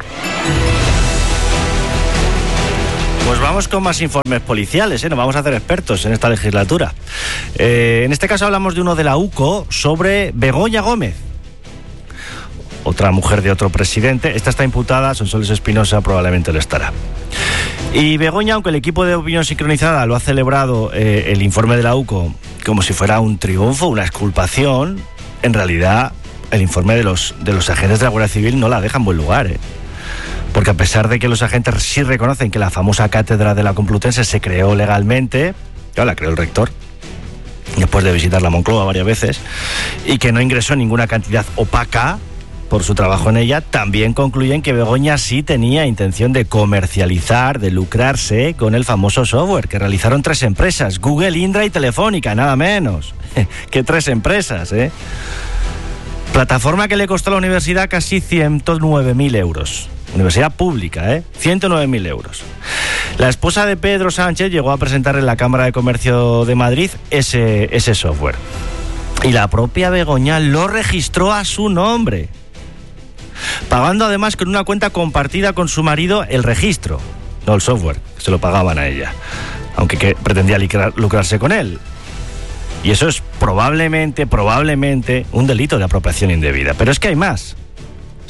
Pues vamos con más informes policiales, ¿eh? Nos vamos a hacer expertos en esta legislatura. Eh, en este caso hablamos de uno de la U C O sobre Begoña Gómez, otra mujer de otro presidente. Esta está imputada, Sonsoles Espinosa probablemente lo estará. Y Begoña, aunque el equipo de opinión sincronizada lo ha celebrado, eh, el informe de la U C O, como si fuera un triunfo, una exculpación, en realidad el informe de los, de los agentes de la Guardia Civil no la deja en buen lugar, ¿eh? Porque a pesar de que los agentes sí reconocen que la famosa cátedra de la Complutense se creó legalmente, ya la creó el rector, después de visitar la Moncloa varias veces, y que no ingresó ninguna cantidad opaca por su trabajo en ella, también concluyen que Begoña sí tenía intención de comercializar, de lucrarse con el famoso software que realizaron tres empresas, Google, Indra y Telefónica, nada menos que tres empresas, ¿eh? Plataforma que le costó a la universidad casi ciento nueve mil euros. Universidad pública, ¿eh? ciento nueve mil euros. La esposa de Pedro Sánchez llegó a presentar en la Cámara de Comercio de Madrid ese, ese software. Y la propia Begoña lo registró a su nombre, pagando además con una cuenta compartida con su marido el registro, no el software, que se lo pagaban a ella, aunque que pretendía lucrarse con él. Y eso es probablemente, probablemente un delito de apropiación indebida. Pero es que hay más.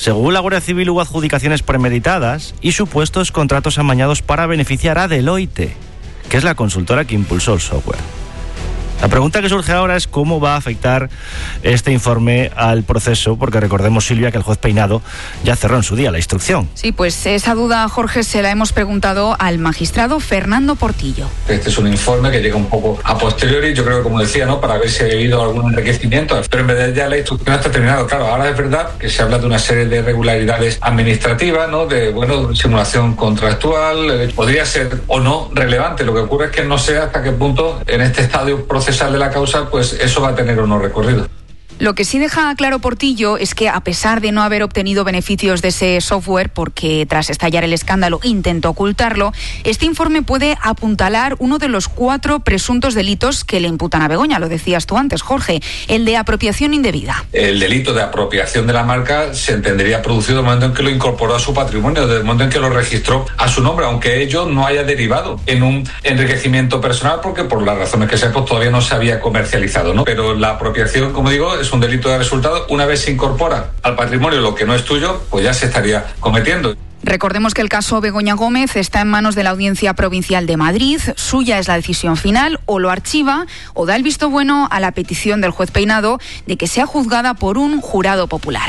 Según la Guardia Civil hubo adjudicaciones premeditadas y supuestos contratos amañados para beneficiar a Deloitte, que es la consultora que impulsó el software. La pregunta que surge ahora es cómo va a afectar este informe al proceso, porque recordemos, Silvia, que el juez Peinado ya cerró en su día la instrucción. Sí, pues esa duda, Jorge, se la hemos preguntado al magistrado Fernando Portillo. Este es un informe que llega un poco a posteriori, yo creo que como decía, ¿no?, para ver si ha habido algún enriquecimiento, pero en verdad ya la instrucción está terminada. Claro, ahora es verdad que se habla de una serie de irregularidades administrativas, ¿no?, de, bueno, simulación contractual, eh, podría ser o no relevante. Lo que ocurre es que no sé hasta qué punto en este estadio procesal de la causa, pues eso va a tener o no recorrido. Lo que sí deja claro Portillo es que, a pesar de no haber obtenido beneficios de ese software, porque tras estallar el escándalo intentó ocultarlo, este informe puede apuntalar uno de los cuatro presuntos delitos que le imputan a Begoña. Lo decías tú antes, Jorge, el de apropiación indebida. El delito de apropiación de la marca se entendería producido en el momento en que lo incorporó a su patrimonio, desde el momento en que lo registró a su nombre, aunque ello no haya derivado en un enriquecimiento personal, porque por las razones que sea, pues todavía no se había comercializado, ¿no? Pero la apropiación, como digo, es un delito de resultado. Una vez se incorpora al patrimonio lo que no es tuyo, pues ya se estaría cometiendo. Recordemos que el caso Begoña Gómez está en manos de la Audiencia Provincial de Madrid. Suya es la decisión final, o lo archiva o da el visto bueno a la petición del juez Peinado de que sea juzgada por un jurado popular.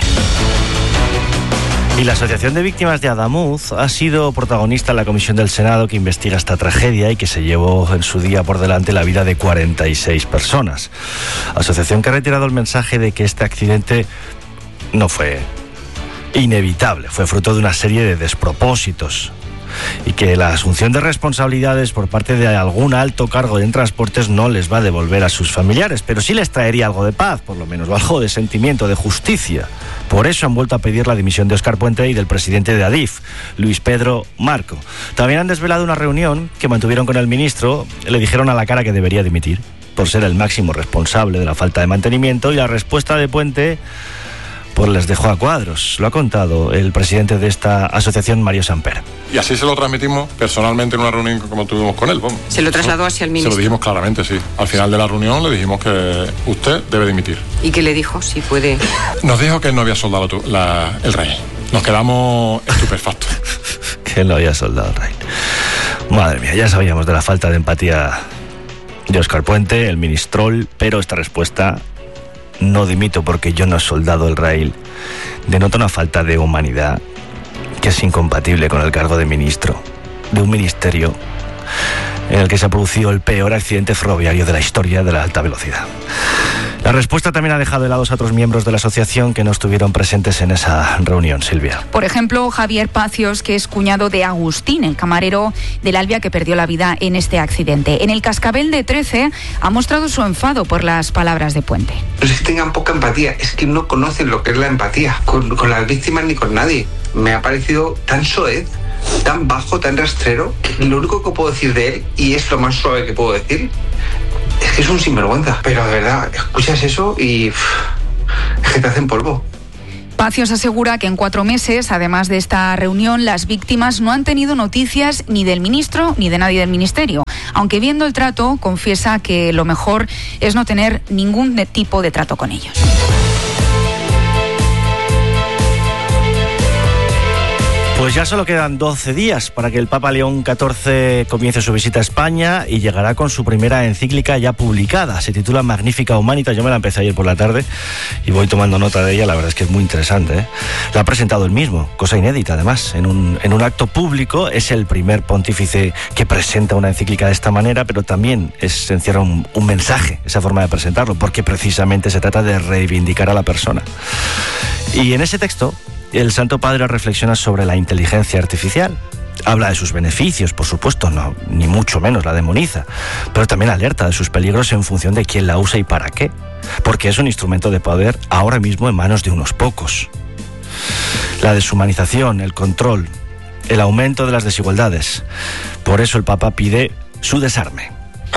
Y la Asociación de Víctimas de Adamuz ha sido protagonista en la comisión del Senado que investiga esta tragedia y que se llevó en su día por delante la vida de cuarenta y seis personas. Asociación que ha retirado el mensaje de que este accidente no fue inevitable, fue fruto de una serie de despropósitos, y que la asunción de responsabilidades por parte de algún alto cargo en transportes no les va a devolver a sus familiares, pero sí les traería algo de paz, por lo menos, o algo de sentimiento, de justicia. Por eso han vuelto a pedir la dimisión de Óscar Puente y del presidente de Adif, Luis Pedro Marco. También han desvelado una reunión que mantuvieron con el ministro. Le dijeron a la cara que debería dimitir por ser el máximo responsable de la falta de mantenimiento, y la respuesta de Puente pues les dejó a cuadros. Lo ha contado el presidente de esta asociación, Mario Samper. Y así se lo transmitimos personalmente en una reunión como tuvimos con él. Vamos. ¿Se lo trasladó hacia el ministro? Se lo dijimos claramente, sí. Al final de la reunión le dijimos que usted debe dimitir. ¿Y qué le dijo? Si puede... Nos dijo que él no había soldado tu, la, el rey. Nos quedamos estupefactos. Que él no había soldado el rey. Madre mía, ya sabíamos de la falta de empatía de Óscar Puente, el ministrol, pero esta respuesta... No dimito porque yo no he soldado el rail, denota una falta de humanidad que es incompatible con el cargo de ministro de un ministerio en el que se ha producido el peor accidente ferroviario de la historia de la alta velocidad. La respuesta también ha dejado helados a otros miembros de la asociación que no estuvieron presentes en esa reunión, Silvia. Por ejemplo, Javier Pacios, que es cuñado de Agustín, el camarero del Albia que perdió la vida en este accidente. En el Cascabel de trece ha mostrado su enfado por las palabras de Puente. No es que tengan poca empatía, es que no conocen lo que es la empatía con, con las víctimas ni con nadie. Me ha parecido tan soez, tan bajo, tan rastrero, que lo único que puedo decir de él, y es lo más suave que puedo decir, es que es un sinvergüenza. Pero de verdad, escuchas eso y uff, es que te hacen polvo. Pacios asegura que en cuatro meses, además de esta reunión, las víctimas no han tenido noticias ni del ministro ni de nadie del ministerio. Aunque viendo el trato, confiesa que lo mejor es no tener ningún tipo de trato con ellos. Pues ya solo quedan doce días para que el Papa León catorce comience su visita a España y llegará con su primera encíclica ya publicada. Se titula Magnificat Humanitas. Yo me la empecé ayer por la tarde y voy tomando nota de ella. La verdad es que es muy interesante, ¿eh? La ha presentado él mismo, cosa inédita además, en un, en un acto público. Es el primer pontífice que presenta una encíclica de esta manera, pero también es, encierra un, un mensaje, esa forma de presentarlo, porque precisamente se trata de reivindicar a la persona. Y en ese texto, el Santo Padre reflexiona sobre la inteligencia artificial. Habla de sus beneficios, por supuesto, no, ni mucho menos la demoniza, pero también alerta de sus peligros en función de quién la usa y para qué, porque es un instrumento de poder ahora mismo en manos de unos pocos. La deshumanización, el control, el aumento de las desigualdades. Por eso el Papa pide su desarme.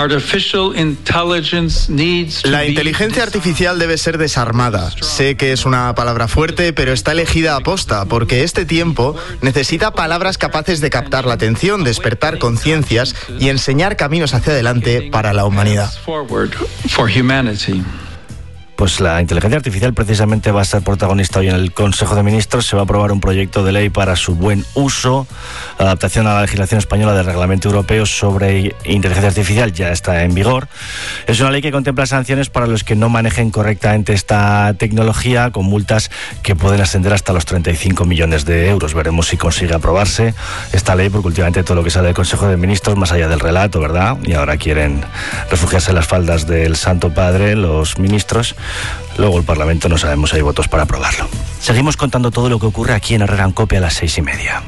La inteligencia artificial debe ser desarmada. Sé que es una palabra fuerte, pero está elegida a posta, porque este tiempo necesita palabras capaces de captar la atención, despertar conciencias y enseñar caminos hacia adelante para la humanidad. Pues la inteligencia artificial precisamente va a ser protagonista hoy en el Consejo de Ministros. Se va a aprobar un proyecto de ley para su buen uso. La adaptación a la legislación española del Reglamento Europeo sobre inteligencia artificial ya está en vigor. Es una ley que contempla sanciones para los que no manejen correctamente esta tecnología, con multas que pueden ascender hasta los treinta y cinco millones de euros. Veremos si consigue aprobarse esta ley, porque últimamente todo lo que sale del Consejo de Ministros, más allá del relato, ¿verdad? Y ahora quieren refugiarse en las faldas del Santo Padre, los ministros. Luego el Parlamento no sabemos si hay votos para aprobarlo. Seguimos contando todo lo que ocurre aquí en Herrera en COPE a las seis y media.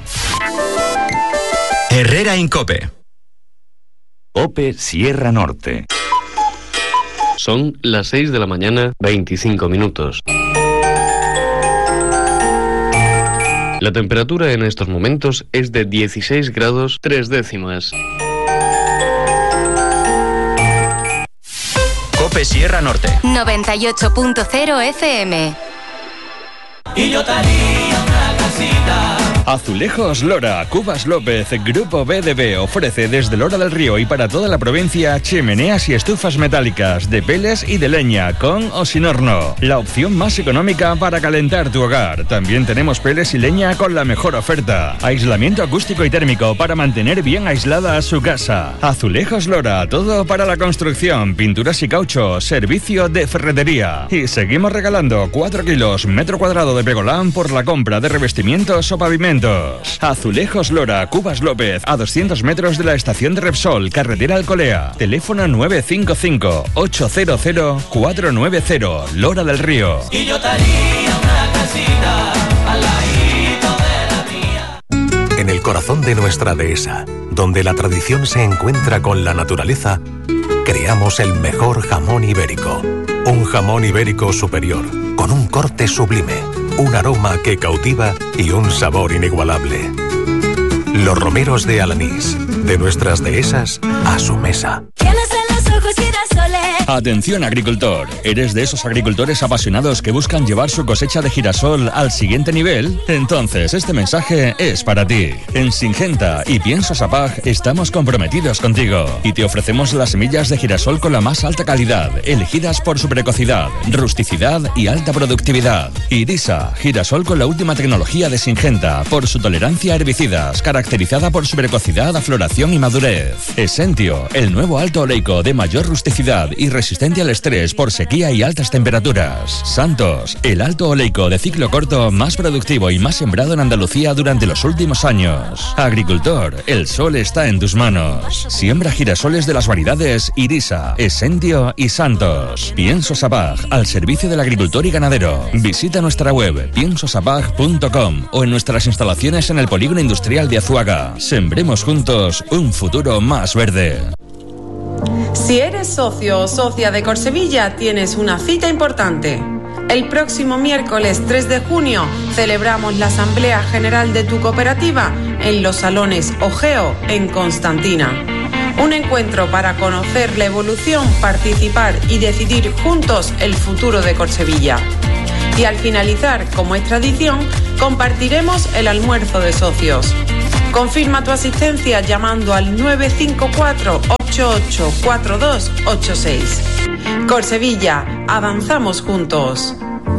Herrera en COPE. COPE Sierra Norte. Son las seis de la mañana, veinticinco minutos. La temperatura en estos momentos es de dieciséis grados tres décimas. COPE Sierra Norte. noventa y ocho punto cero F M. Y yo te haría una casita. Azulejos Lora, Cubas López, Grupo B D B ofrece desde Lora del Río y para toda la provincia chimeneas y estufas metálicas de peles y de leña, con o sin horno. La opción más económica para calentar tu hogar. También tenemos peles y leña con la mejor oferta. Aislamiento acústico y térmico para mantener bien aislada su casa. Azulejos Lora, todo para la construcción, pinturas y caucho, servicio de ferretería. Y seguimos regalando cuatro kilos metro cuadrado de pegolán por la compra de revestimientos o pavimentos. Azulejos Lora, Cubas López, a doscientos metros de la estación de Repsol, carretera Alcolea. Teléfono nueve cinco cinco, ocho cero cero, cuatro nueve cero, Lora del Río. Y yo te haría una casita al ladito de la mía. En el corazón de nuestra dehesa, donde la tradición se encuentra con la naturaleza, creamos el mejor jamón ibérico. Un jamón ibérico superior, con un corte sublime, un aroma que cautiva y un sabor inigualable. Los romeros de Alanís, de nuestras dehesas a su mesa. Tienes en los ojos girasoles. Atención agricultor, ¿eres de esos agricultores apasionados que buscan llevar su cosecha de girasol al siguiente nivel? Entonces este mensaje es para ti. En Syngenta y Piensos Apag estamos comprometidos contigo y te ofrecemos las semillas de girasol con la más alta calidad, elegidas por su precocidad, rusticidad y alta productividad. Irisa, girasol con la última tecnología de Syngenta por su tolerancia a herbicidas, caracterizada por su precocidad a floración y madurez. Essentio, el nuevo alto oleico de mayor rusticidad y resistente al estrés por sequía y altas temperaturas. Santos, el alto oleico de ciclo corto más productivo y más sembrado en Andalucía durante los últimos años. Agricultor, el sol está en tus manos. Siembra girasoles de las variedades Irisa, Essentio y Santos. Piensos Apag, al servicio del agricultor y ganadero. Visita nuestra web piensos apag punto com o en nuestras instalaciones en el Polígono Industrial de Azuaga. Sembremos juntos un futuro más verde. Si eres socio o socia de Corsevilla, tienes una cita importante. El próximo miércoles tres de junio celebramos la Asamblea General de tu cooperativa en los salones Ogeo en Constantina. Un encuentro para conocer la evolución, participar y decidir juntos el futuro de Corsevilla. Y al finalizar, como es tradición, compartiremos el almuerzo de socios. Confirma tu asistencia llamando al nueve cinco cuatro, ocho ocho cuatro dos ocho seis. Corsevilla, avanzamos juntos.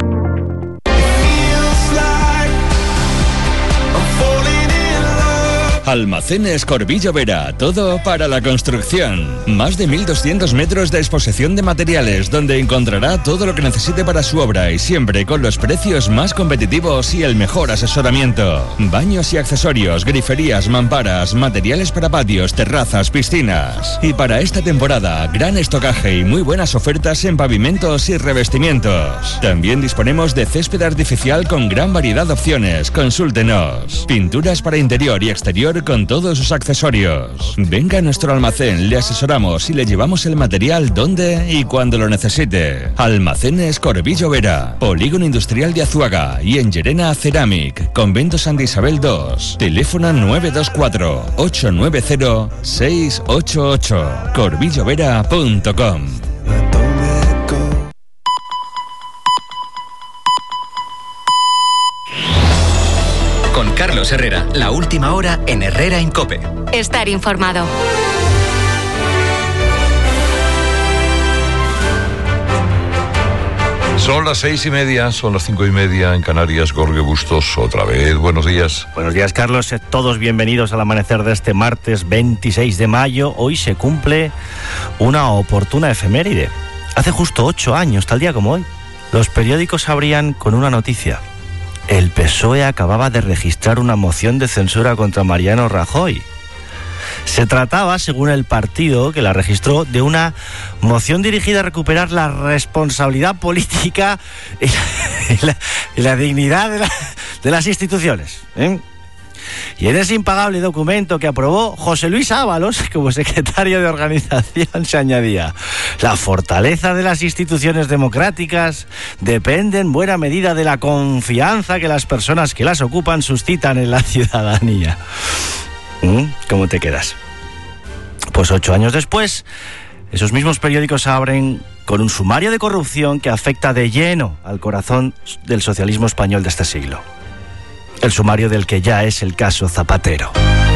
Almacenes Corbillo Vera, todo para la construcción. Más de mil doscientos metros de exposición de materiales, donde encontrará todo lo que necesite para su obra y siempre con los precios más competitivos y el mejor asesoramiento. Baños y accesorios, griferías, mamparas, materiales para patios, terrazas, piscinas. Y para esta temporada, gran estocaje y muy buenas ofertas en pavimentos y revestimientos. También disponemos de césped artificial con gran variedad de opciones. Consúltenos. Pinturas para interior y exterior con todos sus accesorios. Venga a nuestro almacén, le asesoramos y le llevamos el material donde y cuando lo necesite. Almacenes Corbillo Vera, Polígono Industrial de Azuaga y en Llerena Ceramic, Convento Santa Isabel dos. Teléfono nueve dos cuatro, ocho nueve cero, seis ocho ocho. corbillovera punto com. Con Carlos Herrera, la última hora en Herrera en COPE. Estar informado. Son las seis y media, son las cinco y media en Canarias. Jorge Bustos, otra vez. Buenos días. Buenos días, Carlos. Sed todos bienvenidos al amanecer de este martes veintiséis de mayo. Hoy se cumple una oportuna efeméride. Hace justo ocho años, tal día como hoy, los periódicos abrían con una noticia. El P S O E acababa de registrar una moción de censura contra Mariano Rajoy. Se trataba, según el partido que la registró, de una moción dirigida a recuperar la responsabilidad política y la, y la, y la dignidad de, la, de las instituciones, ¿eh? Y en ese impagable documento que aprobó José Luis Ábalos como secretario de organización se añadía: la fortaleza de las instituciones democráticas depende en buena medida de la confianza que las personas que las ocupan suscitan en la ciudadanía. ¿Cómo te quedas? Pues ocho años después, esos mismos periódicos abren con un sumario de corrupción que afecta de lleno al corazón del socialismo español de este siglo. El sumario del que ya es el caso Zapatero.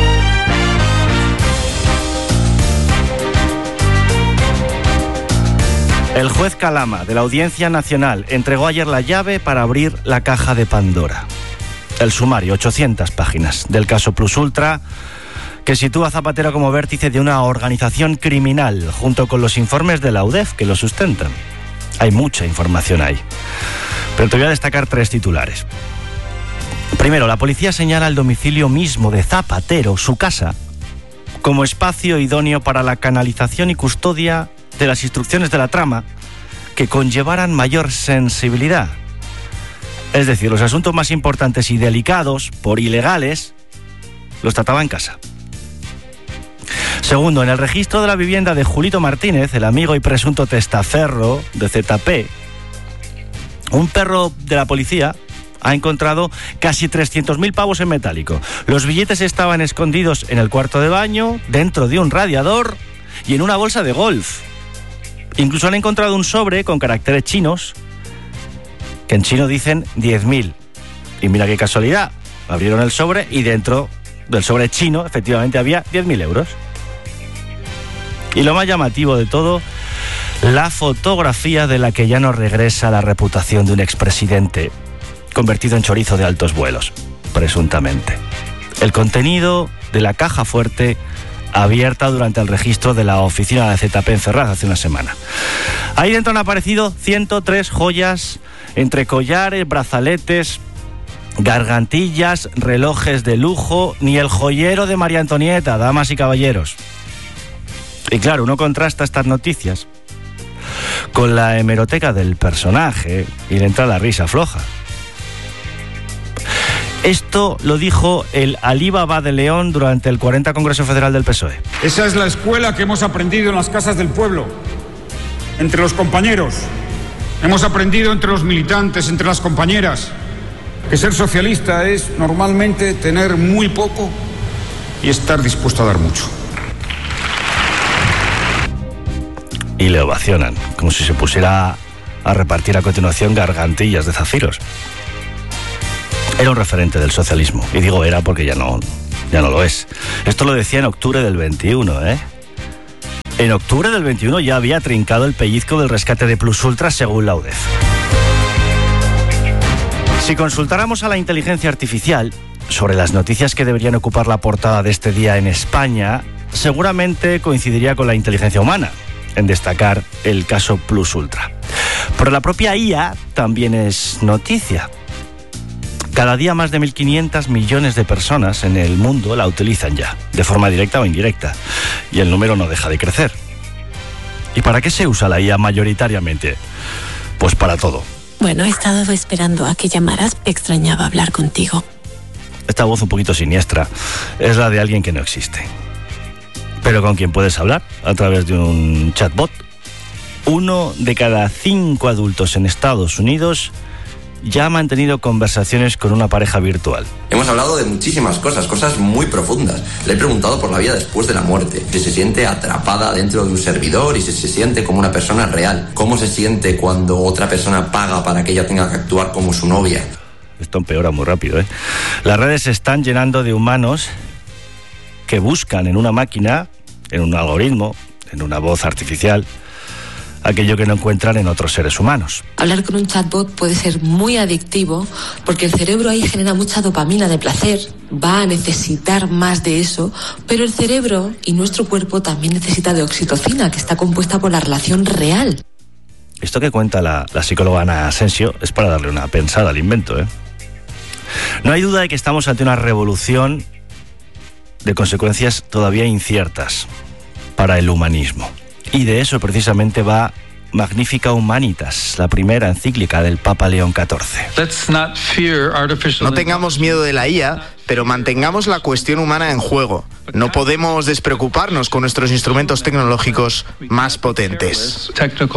El juez Calama, de la Audiencia Nacional, entregó ayer la llave para abrir la caja de Pandora. El sumario, ochocientas páginas, del caso Plus Ultra, que sitúa a Zapatero como vértice de una organización criminal, junto con los informes de la U D E F que lo sustentan. Hay mucha información ahí. Pero te voy a destacar tres titulares. Primero, la policía señala el domicilio mismo de Zapatero, su casa, como espacio idóneo para la canalización y custodia de las instrucciones de la trama que conllevaran mayor sensibilidad. Es decir, los asuntos más importantes y delicados, por ilegales, los trataba en casa. Segundo, en el registro de la vivienda de Julito Martínez, el amigo y presunto testaferro de Z P, un perro de la policía ha encontrado casi trescientos mil pavos en metálico. Los billetes estaban escondidos en el cuarto de baño, dentro de un radiador y en una bolsa de golf. Incluso han encontrado un sobre con caracteres chinos, que en chino dicen diez mil. Y mira qué casualidad, abrieron el sobre y dentro del sobre chino efectivamente había diez mil euros. Y lo más llamativo de todo, la fotografía de la que ya no regresa la reputación de un expresidente, convertido en chorizo de altos vuelos, presuntamente. El contenido de la caja fuerte abierta durante el registro de la oficina de Z P en Ferraz hace una semana. Ahí dentro han aparecido ciento tres joyas, entre collares, brazaletes, gargantillas, relojes de lujo, ni el joyero de María Antonieta, damas y caballeros. Y claro, uno contrasta estas noticias con la hemeroteca del personaje y le entra la risa floja. Esto lo dijo el Alí Baba de León durante el cuarenta Congreso Federal del P S O E. Esa es la escuela que hemos aprendido en las casas del pueblo, entre los compañeros. Hemos aprendido entre los militantes, entre las compañeras, que ser socialista es normalmente tener muy poco y estar dispuesto a dar mucho. Y le ovacionan, como si se pusiera a repartir a continuación gargantillas de zafiros. Era un referente del socialismo, y digo era porque ya no, ya no lo es. Esto lo decía en octubre del veintiuno, ¿eh? En octubre del veintiuno ya había trincado el pellizco del rescate de Plus Ultra según la U D E F. Si consultáramos a la inteligencia artificial sobre las noticias que deberían ocupar la portada de este día en España, seguramente coincidiría con la inteligencia humana en destacar el caso Plus Ultra. Pero la propia I A también es noticia. Cada día más de mil quinientos millones de personas en el mundo la utilizan ya, de forma directa o indirecta, y el número no deja de crecer. ¿Y para qué se usa la I A mayoritariamente? Pues para todo. Bueno, he estado esperando a que llamaras, extrañaba hablar contigo. Esta voz un poquito siniestra es la de alguien que no existe, pero con quien puedes hablar a través de un chatbot. Uno de cada cinco adultos en Estados Unidos ya ha mantenido conversaciones con una pareja virtual. Hemos hablado de muchísimas cosas, cosas muy profundas. Le he preguntado por la vida después de la muerte, si se siente atrapada dentro de un servidor y si se siente como una persona real. Cómo se siente cuando otra persona paga para que ella tenga que actuar como su novia. Esto empeora muy rápido, ¿eh? Las redes se están llenando de humanos que buscan en una máquina, en un algoritmo, en una voz artificial, aquello que no encuentran en otros seres humanos. Hablar con un chatbot puede ser muy adictivo porque el cerebro ahí genera mucha dopamina de placer, va a necesitar más de eso, pero el cerebro y nuestro cuerpo también necesita de oxitocina, que está compuesta por la relación real. Esto que cuenta la, la psicóloga Ana Asensio es para darle una pensada al invento, ¿eh? No hay duda de que estamos ante una revolución de consecuencias todavía inciertas para el humanismo. Y de eso precisamente va Magnifica Humanitas, la primera encíclica del Papa León catorce. No tengamos miedo de la I A, pero mantengamos la cuestión humana en juego. No podemos despreocuparnos con nuestros instrumentos tecnológicos más potentes.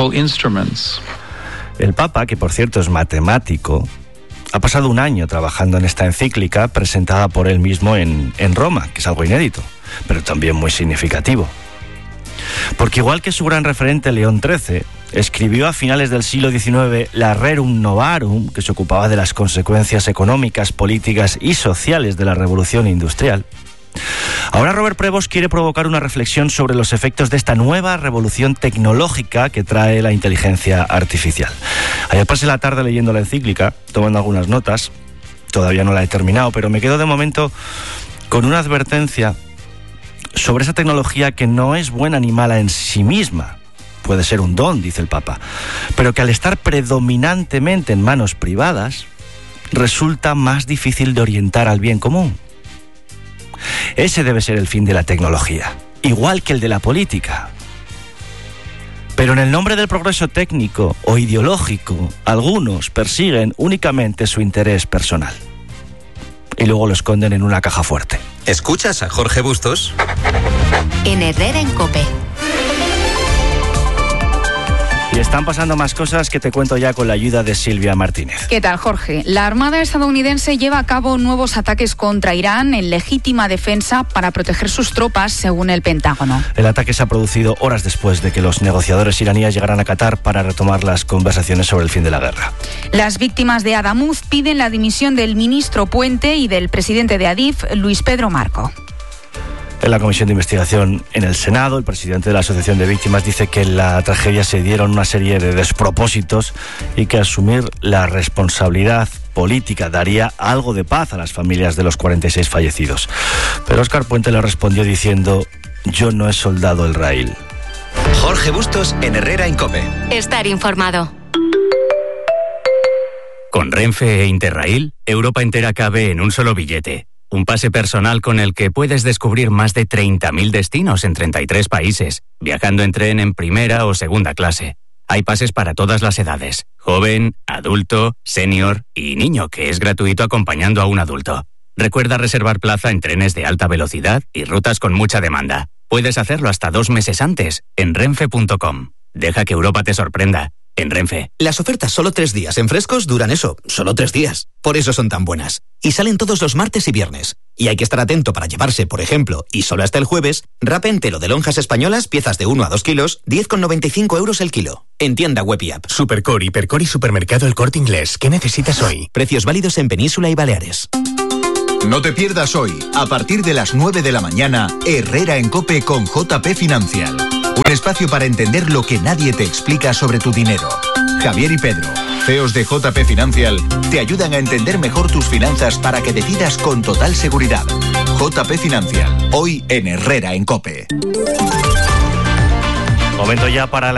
El Papa, que por cierto es matemático, ha pasado un año trabajando en esta encíclica presentada por él mismo en, en Roma, que es algo inédito, pero también muy significativo. Porque igual que su gran referente León trece, escribió a finales del siglo diecinueve la Rerum Novarum, que se ocupaba de las consecuencias económicas, políticas y sociales de la revolución industrial. Ahora Robert Prevost quiere provocar una reflexión sobre los efectos de esta nueva revolución tecnológica que trae la inteligencia artificial. Ayer pasé la tarde leyendo la encíclica, tomando algunas notas. Todavía no la he terminado, pero me quedo de momento con una advertencia sobre esa tecnología que no es buena ni mala en sí misma. Puede ser un don, dice el Papa, pero que al estar predominantemente en manos privadas, resulta más difícil de orientar al bien común. Ese debe ser el fin de la tecnología, igual que el de la política. Pero en el nombre del progreso técnico o ideológico, algunos persiguen únicamente su interés personal. Y luego lo esconden en una caja fuerte. ¿Escuchas a Jorge Bustos? En Herrera en COPE. Y están pasando más cosas que te cuento ya con la ayuda de Silvia Martínez. ¿Qué tal, Jorge? La Armada estadounidense lleva a cabo nuevos ataques contra Irán en legítima defensa para proteger sus tropas, según el Pentágono. El ataque se ha producido horas después de que los negociadores iraníes llegaran a Qatar para retomar las conversaciones sobre el fin de la guerra. Las víctimas de Adamuz piden la dimisión del ministro Puente y del presidente de Adif, Luis Pedro Marco. En la comisión de investigación en el Senado, el presidente de la Asociación de Víctimas dice que en la tragedia se dieron una serie de despropósitos y que asumir la responsabilidad política daría algo de paz a las familias de los cuarenta y seis fallecidos. Pero Óscar Puente le respondió diciendo: yo no he soldado el raíl. Jorge Bustos en Herrera en COPE. Estar informado. Con Renfe e Interrail, Europa entera cabe en un solo billete. Un pase personal con el que puedes descubrir más de treinta mil destinos en treinta y tres países, viajando en tren en primera o segunda clase. Hay pases para todas las edades, joven, adulto, senior y niño, que es gratuito acompañando a un adulto. Recuerda reservar plaza en trenes de alta velocidad y rutas con mucha demanda. Puedes hacerlo hasta dos meses antes en renfe punto com. Deja que Europa te sorprenda. En Renfe. Las ofertas solo tres días en Frescos duran eso, solo tres días. Por eso son tan buenas. Y salen todos los martes y viernes. Y hay que estar atento para llevarse, por ejemplo, y solo hasta el jueves, wrap entero de lonjas españolas, piezas de uno a dos kilos, diez con noventa y cinco euros el kilo. En tienda web y app. Supercore, Hipercore y Supermercado El Corte Inglés. ¿Qué necesitas hoy? Precios válidos en Península y Baleares. No te pierdas hoy, a partir de las nueve de la mañana, Herrera en COPE con J P Financial. Un espacio para entender lo que nadie te explica sobre tu dinero. Javier y Pedro, C E Os de J P Financial, te ayudan a entender mejor tus finanzas para que decidas con total seguridad. J P Financial, hoy en Herrera en COPE. Momento ya para la